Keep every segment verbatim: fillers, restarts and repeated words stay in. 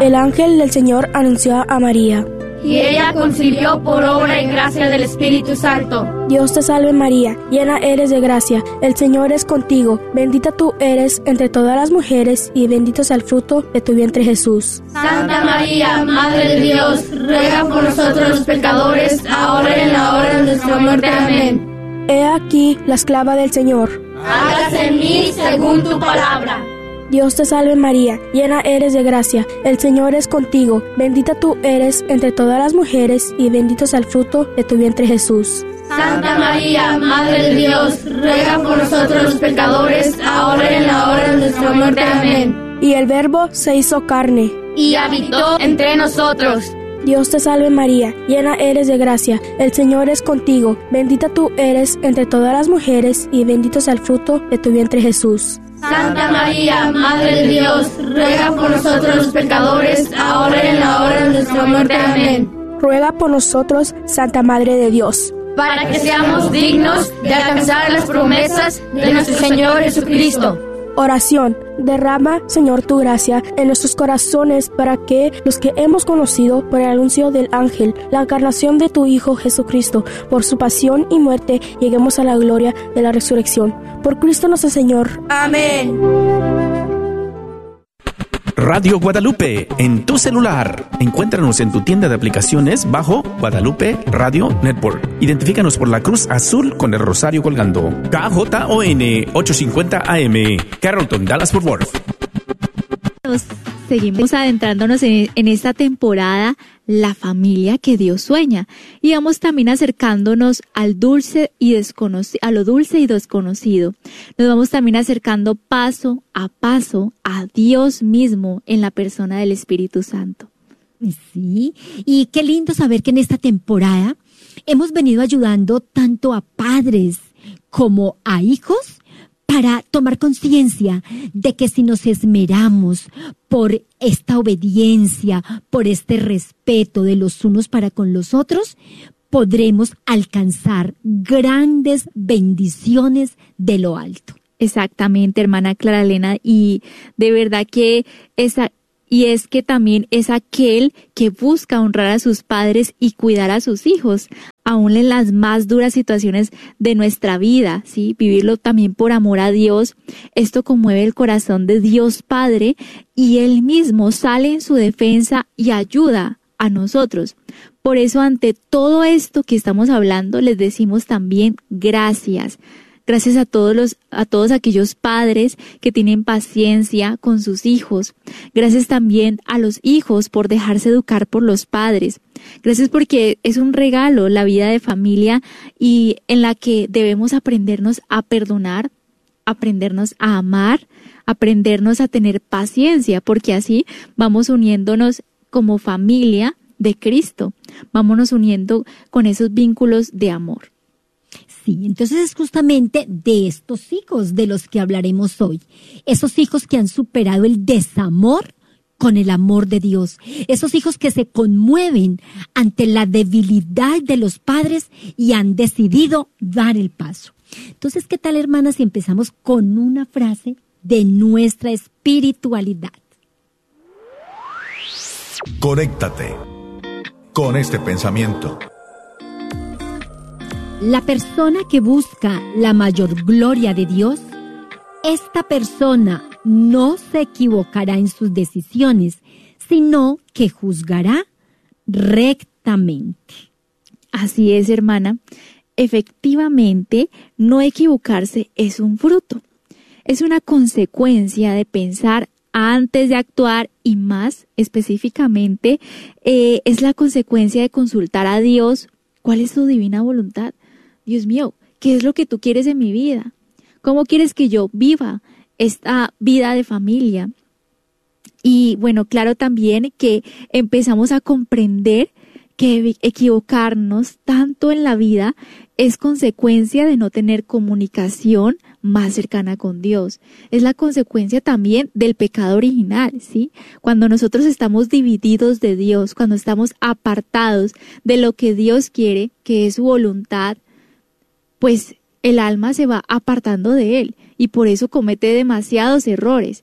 El ángel del Señor anunció a María. Y ella concibió por obra y gracia del Espíritu Santo. Dios te salve María, llena eres de gracia, el Señor es contigo, bendita tú eres entre todas las mujeres y bendito es el fruto de tu vientre Jesús. Santa María, Madre de Dios, ruega por nosotros los pecadores, ahora y en la hora de nuestra muerte. Amén. He aquí la esclava del Señor. Hágase en mí según tu palabra. Dios te salve María, llena eres de gracia, el Señor es contigo, bendita tú eres entre todas las mujeres y bendito es el fruto de tu vientre Jesús. Santa María, Madre de Dios, ruega por nosotros los pecadores, ahora y en la hora de nuestra muerte. Amén. Y el Verbo se hizo carne y habitó entre nosotros. Dios te salve María, llena eres de gracia, el Señor es contigo, bendita tú eres entre todas las mujeres y bendito es el fruto de tu vientre Jesús. Santa María, Madre de Dios, ruega por nosotros los pecadores, ahora y en la hora de nuestra muerte. Amén. Ruega por nosotros, Santa Madre de Dios, para que seamos dignos de alcanzar las promesas de nuestro Señor Jesucristo. Oración. Derrama, Señor, tu gracia en nuestros corazones para que los que hemos conocido por el anuncio del ángel, la encarnación de tu Hijo Jesucristo, por su pasión y muerte, lleguemos a la gloria de la resurrección. Por Cristo nuestro Señor. Amén. Radio Guadalupe, en tu celular. Encuéntranos en tu tienda de aplicaciones bajo Guadalupe Radio Network. Identifícanos por la cruz azul con el rosario colgando. K J O N ochocientos cincuenta A M, Carrollton, Dallas-Fort Worth. Seguimos adentrándonos en, en esta temporada, la familia que Dios sueña, y vamos también acercándonos al dulce y desconocido, a lo dulce y desconocido. Nos vamos también acercando paso a paso a Dios mismo en la persona del Espíritu Santo. Sí, y qué lindo saber que en esta temporada hemos venido ayudando tanto a padres como a hijos para tomar conciencia de que si nos esmeramos por esta obediencia, por este respeto de los unos para con los otros, podremos alcanzar grandes bendiciones de lo alto. Exactamente, hermana Clara Elena, y de verdad que esa... Y es que también es aquel que busca honrar a sus padres y cuidar a sus hijos, aún en las más duras situaciones de nuestra vida, ¿sí? Vivirlo también por amor a Dios. Esto conmueve el corazón de Dios Padre y Él mismo sale en su defensa y ayuda a nosotros. Por eso, ante todo esto que estamos hablando, les decimos también gracias. Gracias a todos los, a todos aquellos padres que tienen paciencia con sus hijos. Gracias también a los hijos por dejarse educar por los padres. Gracias porque es un regalo la vida de familia y en la que debemos aprendernos a perdonar, aprendernos a amar, aprendernos a tener paciencia, porque así vamos uniéndonos como familia de Cristo. Vámonos uniendo con esos vínculos de amor. Sí, entonces es justamente de estos hijos de los que hablaremos hoy. Esos hijos que han superado el desamor con el amor de Dios. Esos hijos que se conmueven ante la debilidad de los padres y han decidido dar el paso. Entonces, ¿qué tal, hermanas, si empezamos con una frase de nuestra espiritualidad? Conéctate con este pensamiento. La persona que busca la mayor gloria de Dios, esta persona no se equivocará en sus decisiones, sino que juzgará rectamente. Así es, hermana. Efectivamente, no equivocarse es un fruto. Es una consecuencia de pensar antes de actuar y más específicamente eh, es la consecuencia de consultar a Dios cuál es su divina voluntad. Dios mío, ¿qué es lo que tú quieres en mi vida? ¿Cómo quieres que yo viva esta vida de familia? Y bueno, claro también que empezamos a comprender que equivocarnos tanto en la vida es consecuencia de no tener comunicación más cercana con Dios. Es la consecuencia también del pecado original, ¿sí? Cuando nosotros estamos divididos de Dios, cuando estamos apartados de lo que Dios quiere, que es su voluntad, pues el alma se va apartando de Él y por eso comete demasiados errores.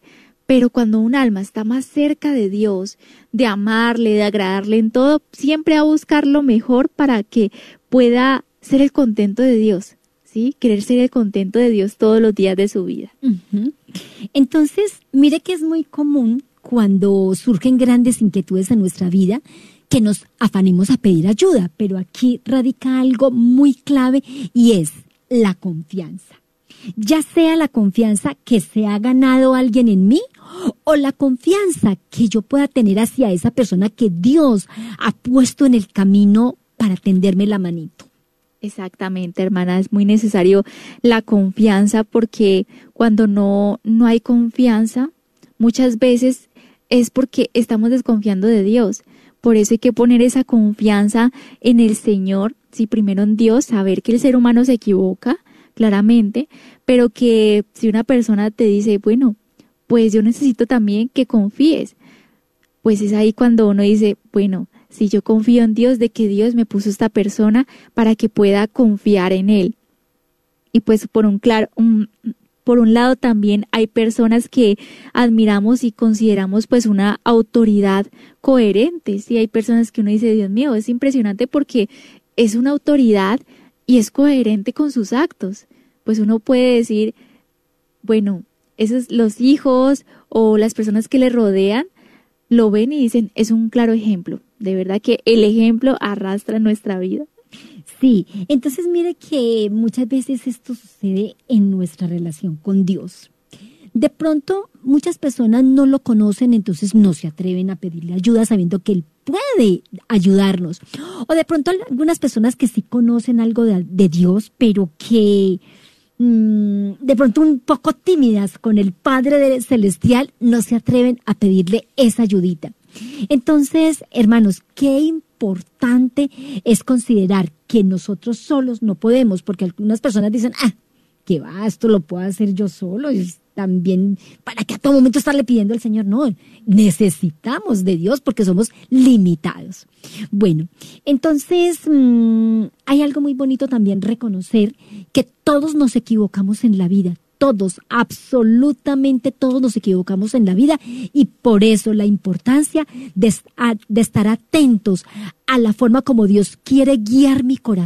Pero cuando un alma está más cerca de Dios, de amarle, de agradarle en todo, siempre va a buscar lo mejor para que pueda ser el contento de Dios, ¿sí? Querer ser el contento de Dios todos los días de su vida. Uh-huh. Entonces, mire que es muy común cuando surgen grandes inquietudes en nuestra vida que nos afanemos a pedir ayuda, pero aquí radica algo muy clave y es la confianza. Ya sea la confianza que se ha ganado alguien en mí o la confianza que yo pueda tener hacia esa persona que Dios ha puesto en el camino para tenderme la manito. Exactamente, hermana, es muy necesario la confianza porque cuando no, no hay confianza, muchas veces es porque estamos desconfiando de Dios. Por eso hay que poner esa confianza en el Señor, sí, primero en Dios, saber que el ser humano se equivoca, claramente, pero que si una persona te dice, bueno, pues yo necesito también que confíes, pues es ahí cuando uno dice, bueno, si yo confío en Dios, de que Dios me puso esta persona para que pueda confiar en Él. Y pues por un claro, un, por un lado también hay personas que admiramos y consideramos pues una autoridad coherente, sí, hay personas que uno dice, Dios mío, es impresionante porque es una autoridad y es coherente con sus actos. Pues uno puede decir, bueno, esos los hijos o las personas que le rodean lo ven y dicen, es un claro ejemplo. De verdad que el ejemplo arrastra nuestra vida. Sí, entonces mire que muchas veces esto sucede en nuestra relación con Dios. De pronto muchas personas no lo conocen, entonces no se atreven a pedirle ayuda sabiendo que Él puede ayudarnos. O de pronto algunas personas que sí conocen algo de, de Dios, pero que mmm, de pronto un poco tímidas con el Padre Celestial, no se atreven a pedirle esa ayudita. Entonces, hermanos, qué importante es considerar que nosotros solos no podemos, porque algunas personas dicen, ah, ¿qué va? Esto lo puedo hacer yo solo. Y también, ¿para qué a todo momento estarle pidiendo al Señor? No, necesitamos de Dios porque somos limitados. Bueno, entonces mmm, hay algo muy bonito también reconocer que todos nos equivocamos en la vida. Todos, absolutamente todos nos equivocamos en la vida y por eso la importancia de, de estar atentos a la forma como Dios quiere guiar mi corazón.